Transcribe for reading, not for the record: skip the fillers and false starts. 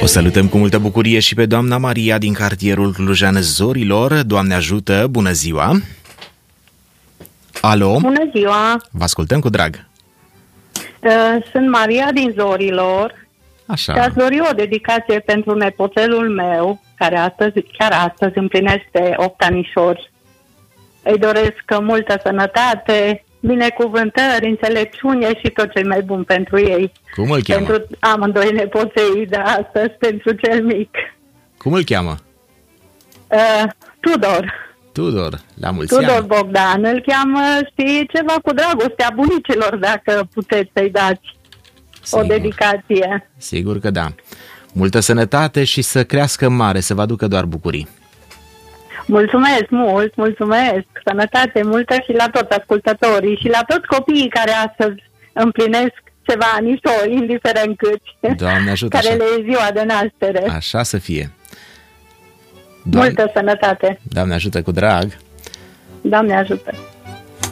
O salutăm cu multă bucurie și pe doamna Maria din cartierul Clujan Zorilor. Doamne ajută, bună ziua! Alo? Bună ziua! Vă ascultăm cu drag. Sunt Maria din Zorilor. Așa. Și aș dori o dedicație pentru nepoțelul meu, care chiar astăzi împlinește 8 anișori. Îi doresc multă sănătate, binecuvântări, înțelepciune și tot ce mai bun pentru ei. Cum îl cheamă? Pentru amândoi nepoței de astăzi, pentru cel mic. Cum îl cheamă? Tudor, la mulți ani. Tudor Bogdan, îl cheamă, știi, ceva cu dragostea bunicilor, dacă puteți să-i dați o dedicație. Sigur că da. Multă sănătate și să crească mare, să vă aducă doar bucurii. Mulțumesc mult, mulțumesc. Sănătate multă și la toți ascultătorii și la toți copiii care astăzi împlinesc ceva anișori, indiferent câți. Doamne ajută, care așa. le e ziua de naștere. Așa să fie. Multă sănătate. Doamne ajută, cu drag. Doamne ajută.